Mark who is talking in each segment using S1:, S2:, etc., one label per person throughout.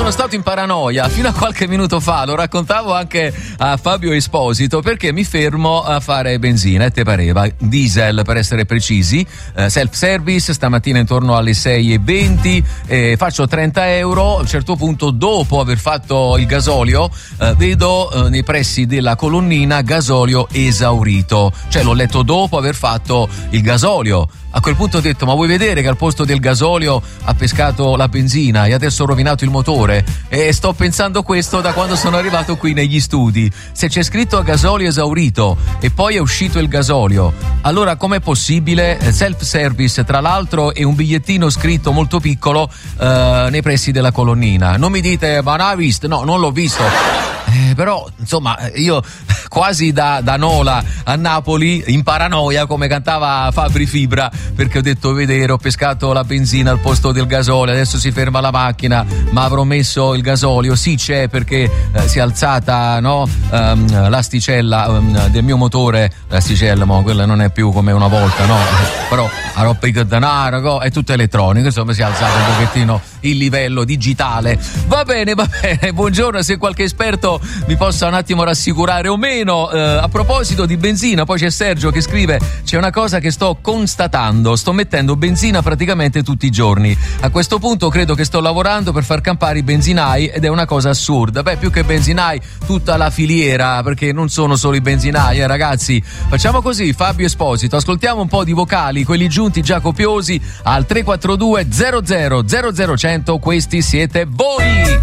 S1: sono stato in paranoia fino a qualche minuto fa, lo raccontavo anche a Fabio Esposito, perché mi fermo a fare benzina e te pareva, diesel per essere precisi, self service, stamattina intorno alle 6:20, faccio 30 euro. A un certo punto, dopo aver fatto il gasolio, vedo nei pressi della colonnina gasolio esaurito, cioè l'ho letto dopo aver fatto il gasolio. A quel punto ho detto: ma vuoi vedere che al posto del gasolio ha pescato la benzina e adesso ho rovinato il motore? E sto pensando questo da quando sono arrivato qui negli studi. Se c'è scritto gasolio esaurito e poi è uscito il gasolio, allora com'è possibile? Self service, tra l'altro, e un bigliettino scritto molto piccolo nei pressi della colonnina. Non mi dite: ma non hai visto? No, non l'ho visto. Però insomma, io quasi da Nola a Napoli in paranoia, come cantava Fabri Fibra, perché ho detto: vedere, ho pescato la benzina al posto del gasolio, adesso si ferma la macchina, ma avrò messo il gasolio? Sì, c'è, perché si è alzata, no, l'asticella del mio motore, l'asticella, ma quella non è più come una volta, no, però a roba di denaro, è tutto elettronico, insomma si è alzato un pochettino il livello digitale. Va bene, buongiorno, se qualche esperto mi possa un attimo rassicurare o meno. A proposito di benzina, poi c'è Sergio che scrive: c'è una cosa che sto constatando, sto mettendo benzina praticamente tutti i giorni, a questo punto credo che sto lavorando per far campare i benzinai ed è una cosa assurda. Beh, più che benzinai, tutta la filiera, perché non sono solo i benzinai, ragazzi. Facciamo così, Fabio Esposito, ascoltiamo un po' di vocali, quelli giunti già copiosi al 342 00 00 questi siete voi.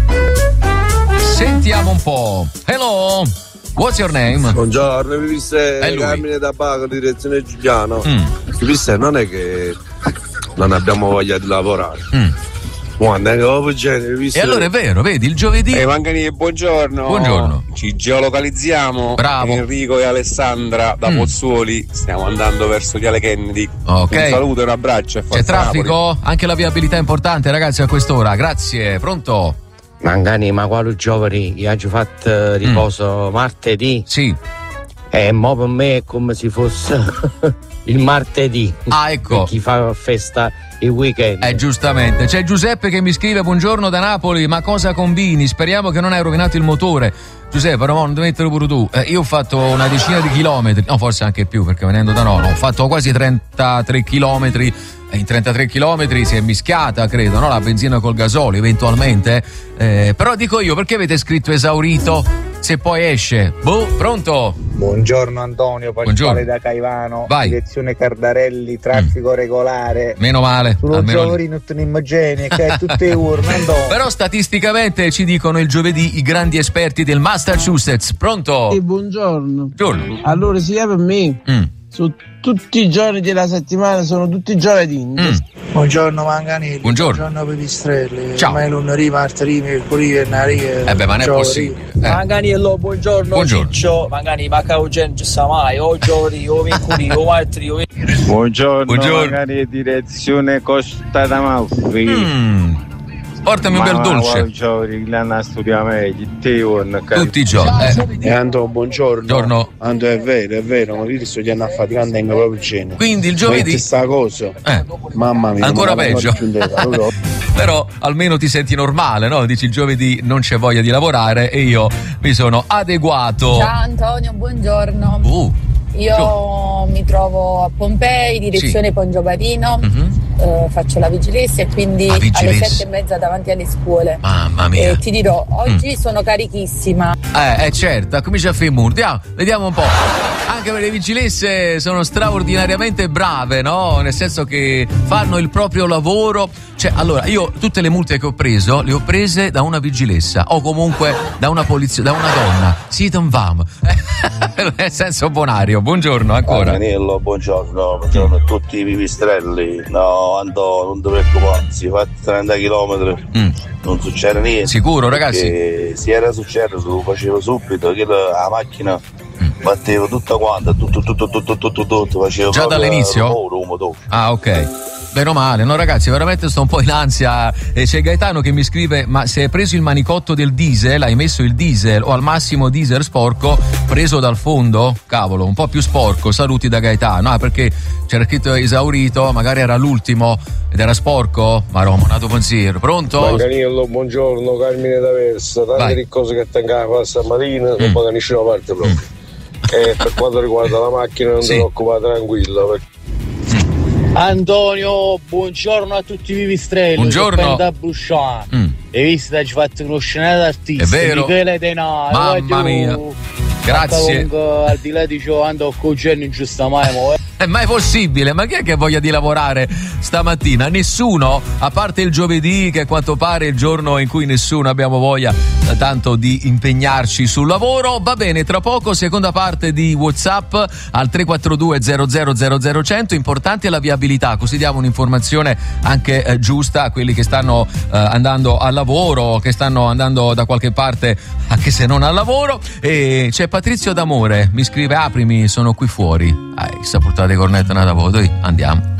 S1: Sentiamo un po'. Hello, what's your name?
S2: Buongiorno, mi viste Carmine da Baco, direzione Giuliano. Mi viste, non è che non abbiamo voglia di lavorare. Guarda,
S1: e allora è vero, vedi, il giovedì.
S3: Mangani, buongiorno.
S1: Buongiorno.
S3: Ci geolocalizziamo.
S1: Bravo.
S3: Enrico e Alessandra da Pozzuoli. Stiamo andando verso Viale Kennedy.
S1: Ok.
S3: Un saluto e un abbraccio.
S1: C'è traffico? Napoli. Anche la viabilità è importante, ragazzi, a quest'ora. Grazie. Pronto?
S4: Mangani, ma quale giovani? Io ho fatto riposo martedì.
S1: Sì.
S4: E mo per me è come se fosse il martedì.
S1: Ah, ecco.
S4: Per chi fa festa il weekend.
S1: Giustamente. C'è Giuseppe che mi scrive: buongiorno da Napoli, ma cosa combini? Speriamo che non hai rovinato il motore. Giuseppe, però non devi mettere pure tu. Io ho fatto una decina di chilometri, no, forse anche più, perché venendo da Nola ho fatto quasi 33 chilometri. In 33 chilometri si è mischiata, credo, no? La benzina col gasolio, eventualmente. Però dico io, perché avete scritto esaurito? Se poi esce. Pronto?
S5: Buongiorno Antonio, Pasquale da Caivano.
S1: Vai.
S5: Direzione Cardarelli, traffico regolare.
S1: Meno male.
S5: Sullo giovedì non te ne immagini, che è tutte urne, Antonio.
S1: Però statisticamente ci dicono il giovedì i grandi esperti del Massachusetts. Pronto?
S6: Buongiorno.
S1: Buongiorno.
S6: Allora sia per me. Su tutti i giorni della settimana sono tutti giovedì.
S7: Buongiorno Manganelli.
S1: Buongiorno
S7: Pipistrelli.
S1: Ciao.
S7: Ma lunedì, martedì, mercoledì, venerdì.
S1: Beh, ma non è possibile.
S8: Manganello, buongiorno. Ciccio. Magari manca gente sa mai, o giovedì, o mercoledì, o martedì, o
S3: Buongiorno. Magari direzione Costa d'Amalfi.
S1: Portami un bel dolce. Tutti i giorni.
S2: Anto, buongiorno.
S1: Buongiorno.
S2: Anto, è vero, ma io sto già affaticando in proprio genere.
S1: Quindi il giovedì.
S2: Questa cosa. Mamma mia.
S1: Ancora peggio. Però almeno ti senti normale, no? Dici il giovedì non c'è voglia di lavorare e io mi sono adeguato.
S9: Ciao Antonio, buongiorno. Io mi trovo a Pompei, direzione Pongiobatino. Faccio la vigilessa e quindi alle 7:30 davanti alle scuole.
S1: Mamma mia.
S9: Ti dirò, oggi sono carichissima.
S1: Certo, comincia a fare il muro. Vediamo un po'. Anche per le vigilesse sono straordinariamente brave, no? Nel senso che fanno il proprio lavoro. Cioè, allora, io tutte le multe che ho preso le ho prese da una vigilessa o comunque da una polizia, da una donna. Sì, non vam. Nel senso bonario. Buongiorno ancora.
S2: Danilo, buongiorno a tutti i pipistrelli. No, Anto, non ti preoccupare, si fa 30 km. Non succede niente.
S1: Sicuro, ragazzi?
S2: Se era successo, lo facevo subito, che la macchina battevo tutta quanta, tutto, facevo
S1: già dall'inizio?
S2: Rumore.
S1: Ah, ok. Bene o male, no ragazzi, veramente sto un po' in ansia. E c'è Gaetano che mi scrive: ma se hai preso il manicotto del diesel, hai messo il diesel o al massimo diesel sporco preso dal fondo? Cavolo, un po' più sporco, saluti da Gaetano. Perché c'era scritto esaurito, magari era l'ultimo ed era sporco? Ma Romonato pensiero. Pronto?
S2: Manganello, buongiorno, Carmine d'Aversa. Tante cose che tengo stamattina, non paga nessuna parte proprio. E per quanto riguarda la macchina non devo occupare tranquillo.
S6: Antonio, buongiorno a tutti i vivistrelli.
S1: Buongiorno.
S6: Da Brusciano. Hai visto che ci ha fatto uno scenario d'artista?
S1: È vero.
S6: Michele Denaro.
S1: Mamma mia. Grazie.
S6: Al di là di ciò ando con Genio in giusta mai.
S1: È mai possibile? Ma chi è che ha voglia di lavorare stamattina? Nessuno, a parte il giovedì, che a quanto pare è il giorno in cui nessuno abbiamo voglia tanto di impegnarci sul lavoro. Va bene, tra poco seconda parte di WhatsApp al 342 00 100. Importante è la viabilità, così diamo un'informazione anche giusta a quelli che stanno andando al lavoro, che stanno andando da qualche parte anche se non al lavoro. E c'è Patrizio D'Amore, mi scrive: aprimi, sono qui fuori. Chissà, portate cornetta da voi, andiamo.